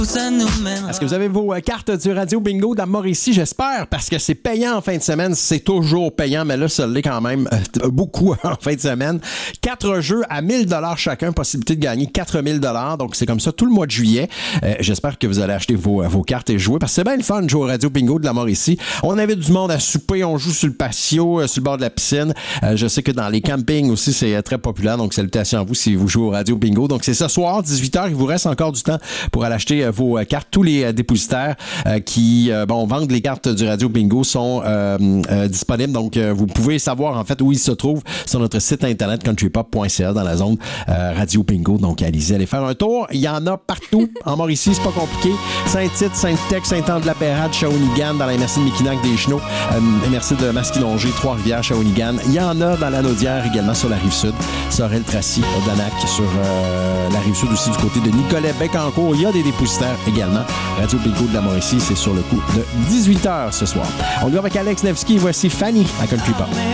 Est-ce que vous avez vos cartes du Radio Bingo de la Mauricie? J'espère, parce que c'est payant en fin de semaine. C'est toujours payant, mais là, ça l'est quand même beaucoup en fin de semaine. 4 jeux à 1 000 $ chacun, possibilité de gagner 4 000 $. Donc, c'est comme ça tout le mois de juillet. J'espère que vous allez acheter vos cartes et jouer, parce que c'est bien le fun de jouer au Radio Bingo de la Mauricie. On invite du monde à souper, on joue sur le patio, sur le bord de la piscine. Je sais que dans les campings aussi, c'est très populaire. Donc, salutations à vous si vous jouez au Radio Bingo. Donc, c'est ce soir, 18h. Il vous reste encore du temps pour aller acheter vos cartes. Tous les dépositaires qui vendent les cartes du Radio Bingo sont disponibles. Donc, vous pouvez savoir en fait où ils se trouvent sur notre site internet countrypop.ca dans la zone Radio Bingo. Donc, allez faire un tour. Il y en a partout en Mauricie, c'est pas compliqué. Saint-Tite, Sainte-Tech, Saint-Anne-de-la-Pérade, Shawinigan, dans la MRC de Mekinac, des Chenaux, MRC de Masquinongé, Trois-Rivières, Shawinigan. Il y en a dans la Naudière également sur la Rive-Sud, Sorel-Tracy, Odanak, sur la Rive-Sud aussi du côté de Nicolet-Bécancour. Il y a des dépositaires également. Radio Bingo de la Mauricie, c'est sur le coup de 18h ce soir. On y va avec Alex Nevsky. Voici Fanny à Country Pop.